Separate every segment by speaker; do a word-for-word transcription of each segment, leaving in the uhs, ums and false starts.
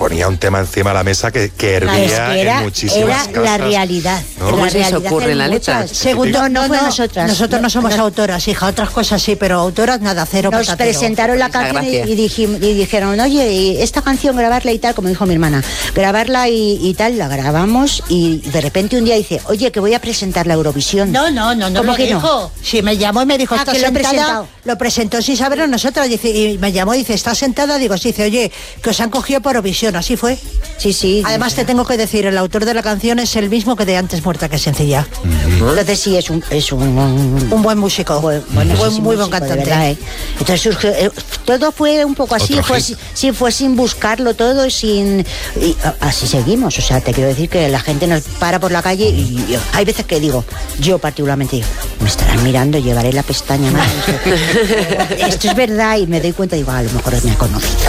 Speaker 1: ponía un tema encima de la mesa que, que hervía
Speaker 2: es que era,
Speaker 1: en muchísimas
Speaker 2: era
Speaker 1: casas.
Speaker 2: la realidad.
Speaker 1: ¿No?
Speaker 3: ¿Cómo
Speaker 2: la
Speaker 3: se os
Speaker 2: realidad
Speaker 3: ocurre
Speaker 2: en
Speaker 3: la letra?
Speaker 2: muchas.
Speaker 4: Segundo,
Speaker 2: no, no,
Speaker 4: no,
Speaker 2: fue
Speaker 4: no,
Speaker 2: nosotras.
Speaker 4: nosotros no somos
Speaker 2: Nos-
Speaker 4: autoras, hija, otras cosas sí, pero autoras nada, cero
Speaker 2: Nos
Speaker 4: patatero.
Speaker 2: presentaron la
Speaker 3: Esa
Speaker 2: canción y,
Speaker 3: gracia.
Speaker 2: y dijim- y dijeron, oye, y esta canción grabarla y tal, como dijo mi hermana, grabarla y, y tal, la grabamos y de repente un día dice, oye, que voy a presentar la Eurovisión.
Speaker 4: No, no, no, no
Speaker 2: ¿Cómo
Speaker 4: lo
Speaker 2: que no?
Speaker 4: dijo. Sí, me llamó y me dijo,
Speaker 2: Ah,
Speaker 4: está
Speaker 2: que lo he
Speaker 4: sentada.
Speaker 2: presentado.
Speaker 4: Lo presentó sin saberlo nosotras, dice, y me llamó y dice, ¿está sentada? Digo, sí, dice, oye, que os han cogido por Eurovisión, así fue.
Speaker 2: Sí, sí.
Speaker 4: Además te tengo que decir, el autor de la canción es el mismo que de Antes muerta que sencilla.
Speaker 2: Entonces sí, es un... Es un, un
Speaker 4: Un buen músico,
Speaker 2: buen-
Speaker 4: un buen,
Speaker 2: buenísimo
Speaker 4: muy buen
Speaker 2: músico, de
Speaker 4: cantante.
Speaker 2: verdad, ¿eh? Entonces surgió, eh, todo fue un poco así,
Speaker 1: Otro
Speaker 2: fue,
Speaker 1: hit.
Speaker 2: sí, fue sin buscarlo todo, sin y a- así seguimos. O sea, te quiero decir que la gente nos para por la calle y, y hay veces que digo, yo particularmente digo, me estarán mirando, llevaré la pestaña más. Esto es verdad y me doy cuenta y digo, a lo mejor me ha conocido.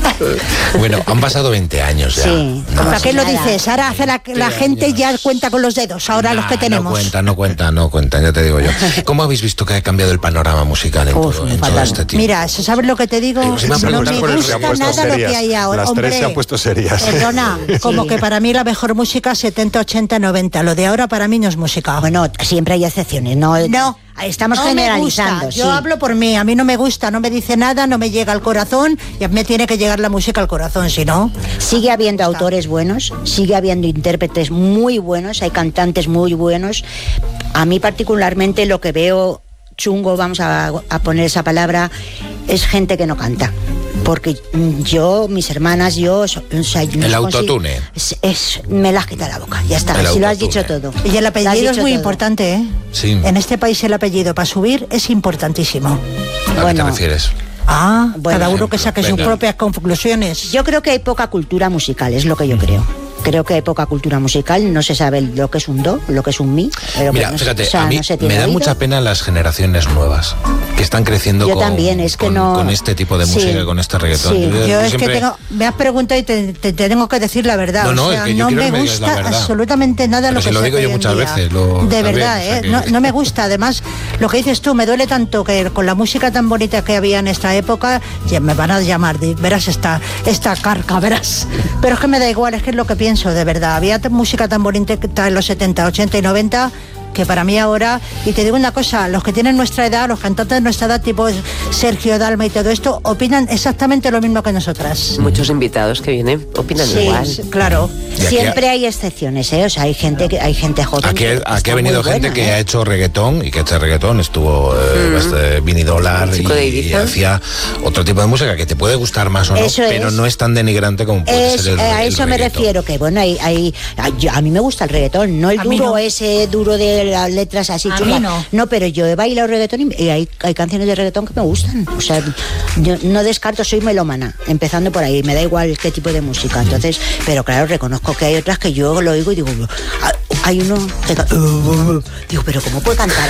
Speaker 5: Bueno, han pasado veinte años ya.
Speaker 2: Sí,
Speaker 5: No,
Speaker 2: como
Speaker 4: ¿Para
Speaker 2: si
Speaker 4: qué lo
Speaker 2: nada.
Speaker 4: dices? Ahora hace la, la gente ya cuenta con los dedos, ahora los que
Speaker 5: Nah,
Speaker 4: tenemos.
Speaker 5: No cuentan, no cuentan, no cuentan, ya te digo yo. ¿Cómo habéis visto que ha cambiado el panorama musical en,
Speaker 2: Uf,
Speaker 5: todo, en todo
Speaker 2: fatal.
Speaker 5: este tiempo?
Speaker 4: Mira, ¿sabes lo que te digo?
Speaker 5: Eh, si me han
Speaker 4: no
Speaker 5: preguntado
Speaker 4: me
Speaker 5: por el-
Speaker 4: gusta
Speaker 1: se han puesto
Speaker 4: nada lo
Speaker 1: serias.
Speaker 4: que hay ahora.
Speaker 1: Las
Speaker 4: Hombre,
Speaker 1: tres se han puesto serias.
Speaker 4: Perdona, como que para mí la mejor música setenta, ochenta, noventa. Lo de ahora para mí no es música.
Speaker 2: Bueno, siempre hay excepciones, no.
Speaker 4: No.
Speaker 2: Estamos
Speaker 4: No me
Speaker 2: generalizando.
Speaker 4: gusta. Yo
Speaker 2: sí.
Speaker 4: hablo por mí, a mí no me gusta, no me dice nada, no me llega al corazón y a mí me tiene que llegar la música al corazón, si no.
Speaker 2: Sigue habiendo autores buenos, sigue habiendo intérpretes muy buenos, hay cantantes muy buenos. A mí particularmente lo que veo chungo, vamos a, a poner esa palabra, es gente que no canta. Porque yo, mis hermanas, yo... O sea, no
Speaker 5: El
Speaker 2: consigo-
Speaker 5: autotune.
Speaker 2: Es, es- me las quita la boca, ya está,
Speaker 5: El
Speaker 2: si lo has
Speaker 5: autotune.
Speaker 2: dicho todo.
Speaker 4: Y el
Speaker 2: Lo has
Speaker 4: apellido es
Speaker 2: dicho
Speaker 4: muy
Speaker 2: todo.
Speaker 4: importante, ¿eh?
Speaker 5: Sí.
Speaker 4: En este país el apellido para subir es importantísimo.
Speaker 5: ¿A qué te
Speaker 2: Bueno.
Speaker 5: refieres?
Speaker 4: Ah,
Speaker 2: Bueno,
Speaker 4: cada uno
Speaker 5: ejemplo,
Speaker 4: que saque sus
Speaker 5: venga.
Speaker 4: propias conclusiones.
Speaker 2: Yo creo que hay poca cultura musical, es lo que yo creo. Creo que hay poca cultura musical, no se sabe lo que es un do, lo que es un mi. lo que
Speaker 5: Mira,
Speaker 2: no se-
Speaker 5: fíjate,
Speaker 2: o sea,
Speaker 5: a mí
Speaker 2: no se tiene
Speaker 5: me da
Speaker 2: oído.
Speaker 5: mucha pena las generaciones nuevas que están creciendo
Speaker 2: Yo
Speaker 5: con,
Speaker 2: también, es que
Speaker 5: con,
Speaker 2: no-
Speaker 5: con este tipo de
Speaker 2: Sí.
Speaker 5: música, con este reggaetón.
Speaker 2: Sí.
Speaker 4: Yo es
Speaker 5: siempre-
Speaker 4: que tengo, me has preguntado y te, te- te tengo que decir la verdad.
Speaker 5: No, no,
Speaker 4: o sea,
Speaker 5: es que yo
Speaker 4: no
Speaker 5: quiero
Speaker 4: me
Speaker 5: que me digas la
Speaker 4: gusta
Speaker 5: verdad.
Speaker 4: absolutamente nada
Speaker 5: Pero
Speaker 4: lo
Speaker 5: si
Speaker 4: que
Speaker 5: lo
Speaker 4: se
Speaker 5: digo
Speaker 4: hace
Speaker 5: yo
Speaker 4: hoy en
Speaker 5: muchas
Speaker 4: día.
Speaker 5: veces, lo-
Speaker 4: de
Speaker 5: también,
Speaker 4: verdad,
Speaker 5: o sea
Speaker 4: ¿eh?
Speaker 5: que-
Speaker 4: no, no me gusta. Además, lo que dices tú, me duele tanto que con la música tan bonita que había en esta época, ya me van a llamar, de- verás esta, esta carca, verás. Pero es que me da igual, es que es lo que pienso, de verdad. Había t- música tan bonita que está en los setenta, ochenta y noventa que para mí ahora, y te digo una cosa, los que tienen nuestra edad, los cantantes de nuestra edad, tipo Sergio Dalma y todo esto, opinan exactamente lo mismo que nosotras.
Speaker 3: Muchos invitados que vienen opinan
Speaker 2: Sí,
Speaker 3: igual.
Speaker 4: Sí, claro.
Speaker 5: Y aquí
Speaker 2: Siempre hay excepciones, ¿eh? O sea, hay gente que hay gente joven.
Speaker 5: Aquí,
Speaker 2: que
Speaker 5: aquí
Speaker 2: está
Speaker 5: ha venido
Speaker 2: muy
Speaker 5: gente
Speaker 2: buena,
Speaker 5: que
Speaker 2: ¿eh?
Speaker 5: ha hecho reggaetón y que este reggaetón estuvo eh, bastante vinidolar
Speaker 3: El
Speaker 5: y,
Speaker 3: chico de
Speaker 5: y
Speaker 3: Ibiza.
Speaker 5: hacía otro tipo de música que te puede gustar más o no,
Speaker 2: Eso
Speaker 5: pero
Speaker 2: es.
Speaker 5: no es tan denigrante como puede
Speaker 2: Es,
Speaker 5: ser el,
Speaker 2: eh, a
Speaker 5: el
Speaker 2: eso me
Speaker 5: reggaetón.
Speaker 2: refiero, que bueno, hay, hay, hay- yo- a mí me gusta el reggaetón, no el
Speaker 4: A mí
Speaker 2: duro
Speaker 4: no.
Speaker 2: ese duro de las letras así
Speaker 4: A
Speaker 2: chungas.
Speaker 4: mí no.
Speaker 2: No, pero yo he bailado reggaetón y, y hay, hay canciones de reggaetón que me gustan. O sea, yo no descarto, soy melómana, empezando por ahí, me da igual qué tipo de música. Entonces, pero claro, reconozco que hay otras que yo lo oigo y digo, ah, hay uno que ca- digo, pero ¿cómo puede cantar?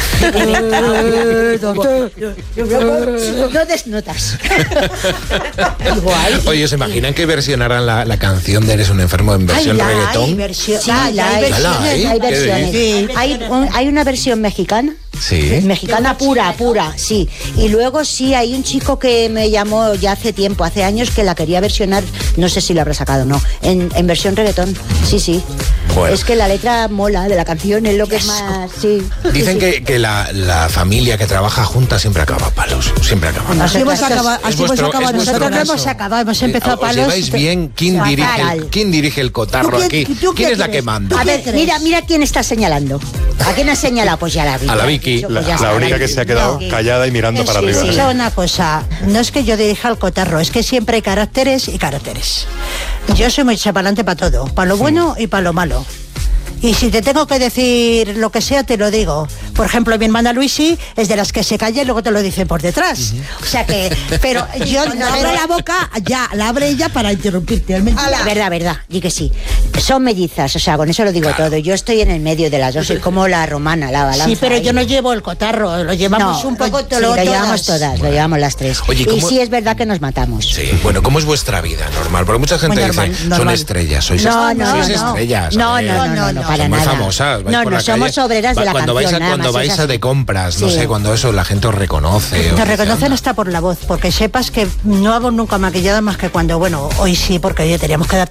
Speaker 2: No desnotas. Digo, ay,
Speaker 5: Oye, ¿se imaginan que versionarán la, la canción de Eres un enfermo en versión
Speaker 4: Ay, la hay,
Speaker 5: reggaetón?
Speaker 4: versión-
Speaker 2: Sí,
Speaker 4: la hay,
Speaker 2: la hay,
Speaker 5: Ya la hay.
Speaker 2: hay
Speaker 5: ¿Qué
Speaker 2: versiones.
Speaker 4: dices?
Speaker 2: Hay, un- hay una versión mexicana.
Speaker 5: Sí.
Speaker 2: Mexicana pura, pura, sí. Y luego sí, hay un chico que me llamó ya hace tiempo, hace años, que la quería versionar, no sé si lo habrá sacado o no, en, en versión reggaetón. Sí, sí.
Speaker 5: Bueno.
Speaker 2: Es que la letra mola de la canción, es lo que es más, sí.
Speaker 5: Dicen
Speaker 2: Sí, sí.
Speaker 5: que, que la, la familia que trabaja junta siempre acaba a palos, siempre acaba a palos.
Speaker 4: Así hemos
Speaker 2: Nosotras-
Speaker 4: acabado,
Speaker 5: Es
Speaker 4: así hemos
Speaker 5: vuestro-
Speaker 4: acabado.
Speaker 5: es vuestro
Speaker 4: Nosotros no
Speaker 5: caso.
Speaker 4: hemos acabado, hemos empezado a
Speaker 5: ¿Os
Speaker 4: palos.
Speaker 5: lleváis bien? ¿Quién
Speaker 2: Fatal.
Speaker 5: dirige, el, ¿Quién dirige el cotarro
Speaker 4: ¿Tú
Speaker 5: aquí?
Speaker 4: quién- tú
Speaker 5: ¿Quién
Speaker 4: qué
Speaker 5: es la que
Speaker 4: crees?
Speaker 5: manda?
Speaker 2: A ver,
Speaker 4: crees?
Speaker 2: mira, mira quién está señalando. ¿A quién has señalado? Pues ya la vi.
Speaker 5: A la Vicky.
Speaker 2: Pues
Speaker 1: La,
Speaker 2: ya
Speaker 1: la
Speaker 2: está,
Speaker 1: única
Speaker 2: Vicky.
Speaker 1: que se ha quedado
Speaker 2: No.
Speaker 1: callada y mirando para
Speaker 2: Sí,
Speaker 1: arriba.
Speaker 2: sí.
Speaker 4: Solo una cosa, no es que yo dirija el cotarro, es que siempre hay caracteres y caracteres. Yo soy muy chapalante para todo, para lo bueno y para lo malo. Y si te tengo que decir lo que sea, te lo digo. Por ejemplo, mi hermana Luisi es de las que se calla y luego te lo dicen por detrás. O sea que, pero yo no abro la boca, ya, la abre ella para interrumpirte. Es mentira.
Speaker 2: La verdad, verdad, di que sí. Son mellizas, o sea, con eso lo digo todo. Yo estoy en el medio de las dos, soy como la romana, la balanza.
Speaker 4: Sí, pero
Speaker 2: ahí.
Speaker 4: yo no llevo el cotarro, lo llevamos
Speaker 2: No,
Speaker 4: un poco
Speaker 2: sí,
Speaker 4: todo
Speaker 2: lo llevamos todas, lo llevamos las tres.
Speaker 5: Oye,
Speaker 2: y
Speaker 5: ¿cómo-
Speaker 2: sí es verdad que nos matamos.
Speaker 5: Sí, bueno, ¿cómo es vuestra vida normal? Porque mucha gente
Speaker 4: Muy
Speaker 5: dice,
Speaker 4: normal,
Speaker 5: son
Speaker 4: normal.
Speaker 5: estrellas, sois,
Speaker 2: No,
Speaker 5: est-
Speaker 2: no,
Speaker 5: sois
Speaker 2: no.
Speaker 5: estrellas.
Speaker 2: No,
Speaker 5: a ver.
Speaker 2: no, no, no, no, para
Speaker 5: Son muy
Speaker 2: nada.
Speaker 5: famosas. vais
Speaker 2: No,
Speaker 5: por
Speaker 2: no,
Speaker 5: la
Speaker 2: somos
Speaker 5: calle.
Speaker 2: obreras de
Speaker 5: Va-
Speaker 2: la
Speaker 5: cuando
Speaker 2: canción,
Speaker 5: vais a,
Speaker 2: nada
Speaker 5: Cuando
Speaker 2: más,
Speaker 5: vais
Speaker 2: es
Speaker 5: a
Speaker 2: así.
Speaker 5: de compras, no
Speaker 2: Sí.
Speaker 5: sé, cuando eso la gente os reconoce. os
Speaker 4: Te
Speaker 5: dice,
Speaker 4: reconocen
Speaker 5: "Anda".
Speaker 4: hasta por la voz, porque sepas que no hago nunca maquillada más que cuando, bueno, hoy sí, porque oye, teníamos que dar